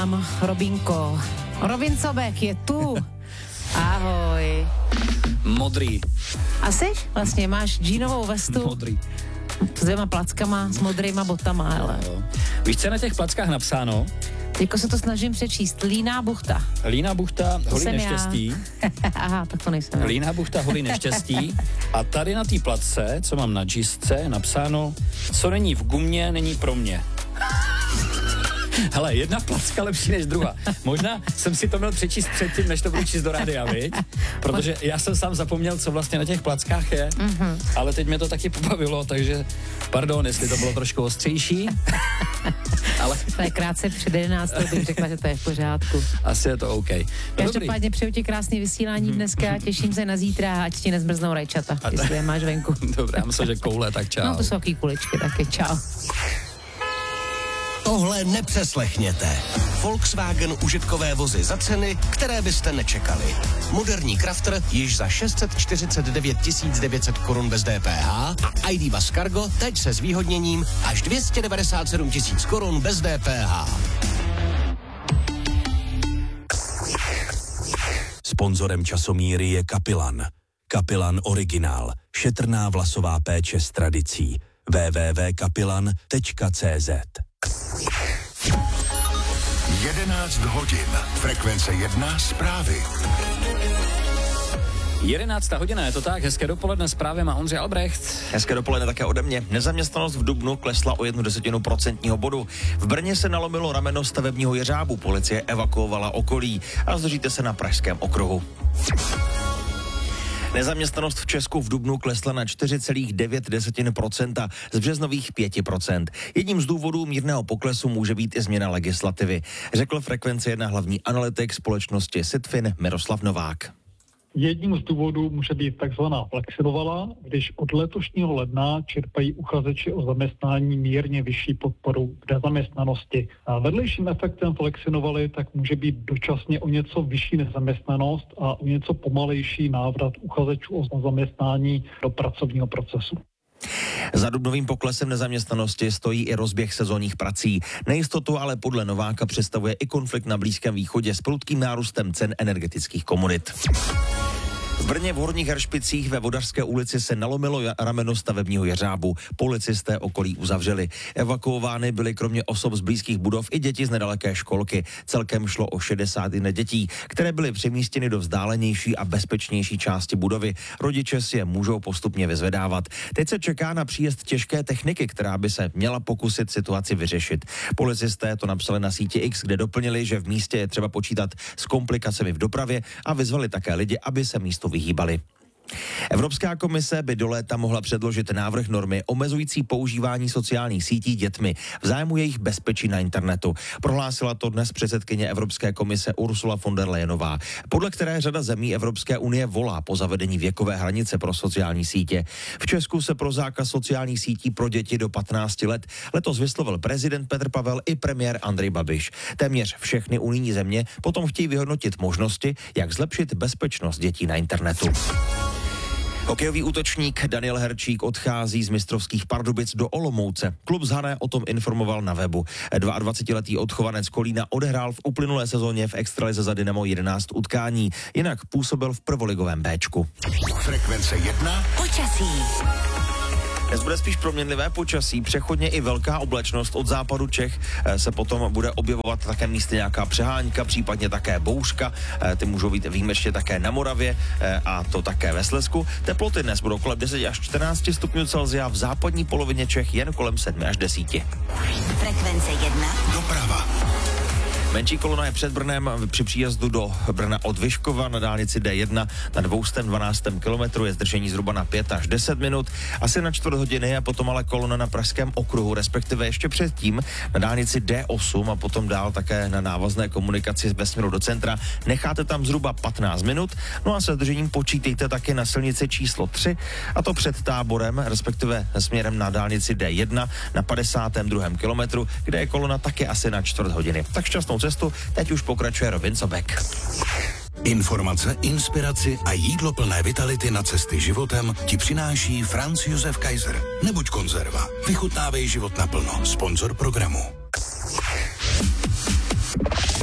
Robinko. Robin Sobek je tu. Ahoj. Modrý. A jsi? Vlastně máš džínovou vestu. Modrý. S 2 plackama, s modrýma botama, hele. Víš, co je na těch plackách napsáno? Teďko se to snažím přečíst. Líná buchta. Líná buchta, holý neštěstí. Aha, tak to nejsem. Líná buchta, holý neštěstí. A tady na té placce, co mám na džísce, je napsáno, co není v gumě, není pro mě. Hele, jedna placka lepší než druhá. Možná jsem si to měl přečíst předtím, než to budu číst do rádia, viď? Protože já jsem sám zapomněl, co vlastně na těch plackách je, ale teď mě to taky pobavilo, takže pardon, jestli to bylo trošku ostřejší. Ale to je krátce před 11, bych řekla, že to je v pořádku. Asi je to OK. No každopádně přeju ti krásný vysílání dneska, těším se na zítra, ať ti nezmrznou rajčata, jestli je máš venku. Dobré, já myslím, že koule, tak čau. No to jsou takové kuličky, taky čau. Tohle nepřeslechněte. Volkswagen užitkové vozy za ceny, které byste nečekali. Moderní Crafter již za 649 900 korun bez DPH a ID Buzz Cargo teď se zvýhodněním až 297 000 korun bez DPH. Sponzorem časomíry je Kapilan. Kapilan Originál. Šetrná vlasová péče s tradicí. www.kapilan.cz 11 hodin. Frekvence 1 zprávy. 11. hodina, je to tak, hezké dopoledne, zprávy má Ondřej Albrecht. Hezké dopoledne také ode mě. Nezaměstnanost v dubnu klesla o 0,1% bodu. V Brně se nalomilo rameno stavebního jeřábu, policie evakuovala okolí a zdržíte se na Pražském okruhu. Nezaměstnanost v Česku v dubnu klesla na 4,9%, z březnových 5%. Jedním z důvodů mírného poklesu může být i změna legislativy, řekl Frekvence 1 hlavní analytik společnosti Sitfin Miroslav Novák. Jedním z důvodů může být takzvaná flexinovela, když od letošního ledna čerpají uchazeči o zaměstnání mírně vyšší podporu k nezaměstnanosti. A vedlejším efektem flexinovely tak může být dočasně o něco vyšší nezaměstnanost a o něco pomalejší návrat uchazečů o zaměstnání do pracovního procesu. Za dubnovým poklesem nezaměstnanosti stojí i rozběh sezónních prací. Nejistotu ale podle Nováka představuje i konflikt na Blízkém východě s prudkým nárůstem cen energetických komodit. V Brně v Horních Hršpicích ve Vodařské ulici se nalomilo rameno stavebního jeřábu. Policisté okolí uzavřeli. Evakuovány byly kromě osob z blízkých budov i děti z nedaleké školky. Celkem šlo o 61 dětí, které byly přemístěny do vzdálenější a bezpečnější části budovy. Rodiče si je můžou postupně vyzvedávat. Teď se čeká na příjezd těžké techniky, která by se měla pokusit situaci vyřešit. Policisté to napsali na síti X, kde doplnili, že v místě je třeba počítat s komplikacemi v dopravě a vyzvali také lidi, aby se místu vyhýbali. Evropská komise by do léta mohla předložit návrh normy omezující používání sociálních sítí dětmi v zájmu jejich bezpečí na internetu. Prohlásila to dnes předsedkyně Evropské komise Ursula von der Leyenová, podle které řada zemí Evropské unie volá po zavedení věkové hranice pro sociální sítě. V Česku se pro zákaz sociálních sítí pro děti do 15 let letos vyslovil prezident Petr Pavel i premiér Andrej Babiš. Téměř všechny unijní země potom chtějí vyhodnotit možnosti, jak zlepšit bezpečnost dětí na internetu. Hokejový útočník Daniel Herčík odchází z mistrovských Pardubic do Olomouce. Klub z Hané o tom informoval na webu. 22letý odchovanec Kolína odehrál v uplynulé sezóně v extralize za Dynamo 11 utkání, jinak působil v prvoligovém Béčku. Frekvence 1. Počasí. Dnes bude spíš proměnlivé počasí, přechodně i velká oblačnost od západu Čech se potom bude objevovat také místy nějaká přehánka, případně také bouřka, ty můžou být výjimečně také na Moravě a to také ve Slezsku. Teploty dnes budou kolem 10 až 14 stupňů Celsia, v západní polovině Čech jen kolem 7 až 10. Frekvence 1. Doprava. Menší kolona je před Brnem při příjezdu do Brna od Vyškova na dálnici D1 na 212. kilometru je zdržení zhruba na 5 až 10 minut, asi na 4 hodiny a potom ale kolona na Pražském okruhu, respektive ještě předtím na dálnici D8 a potom dál také na návazné komunikaci ve směru do centra. Necháte tam zhruba 15 minut, no a se zdržením počítejte také na silnici číslo 3 a to před Táborem, respektive směrem na dálnici D1 na 52. kilometru, kde je kolona také asi na 4 hodiny. Tak šťastnou cestu, teď už pokračuje Robin Sobek. Informace, inspiraci a jídlo plné vitality na cesty životem ti přináší Franz Josef Kaiser. Nebuď konzerva. Vychutnávej život naplno. Sponzor programu.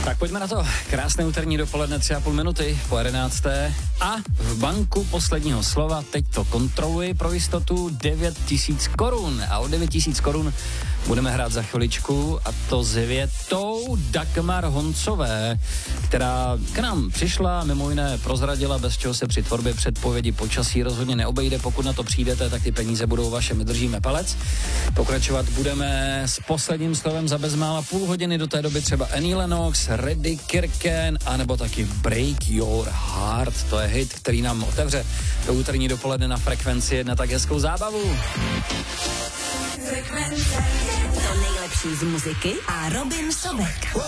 Tak pojďme na to. Krásné úterní dopoledne, 3,5 minuty po 11. A v banku posledního slova, teď to kontroluji pro jistotu, 9 000 korun. A o 9 000 korun budeme hrát za chviličku, a to s větou Dagmar Honcové, která k nám přišla, mimo jiné prozradila, bez čeho se při tvorbě předpovědi počasí rozhodně neobejde. Pokud na to přijdete, tak ty peníze budou vaše, my držíme palec. Pokračovat budeme s posledním slovem za bezmála půl hodiny, do té doby třeba Annie Lennox, Reddy Kirken, anebo taky Break Your Heart. To je hit, který nám otevře to úterní dopoledne na Frekvenci 1, tak hezkou zábavu. To nejlepší z muziky a Robin Sobek.